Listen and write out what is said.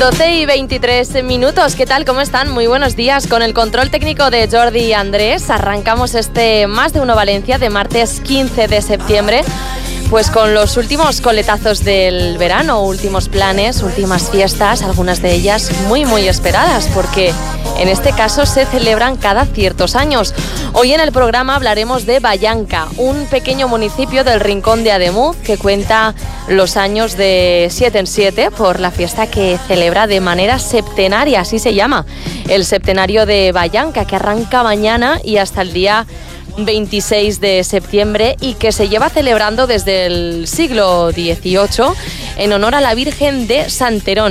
12:23. ¿Qué tal? ¿Cómo están? Muy buenos días. Con el control técnico de Jordi Andrés arrancamos este Más de Uno Valencia de martes 15 de septiembre. Pues con los últimos coletazos del verano, últimos planes, últimas fiestas, algunas de ellas muy esperadas, porque en este caso se celebran cada ciertos años. Hoy en el programa hablaremos de Vallanca, un pequeño municipio del rincón de Ademuz que cuenta los años de 7 en 7 por la fiesta que celebra de manera septenaria, así se llama, el septenario de Vallanca, que arranca mañana y hasta el día 26 de septiembre y que se lleva celebrando desde el siglo XVIII en honor a la Virgen de Santerón.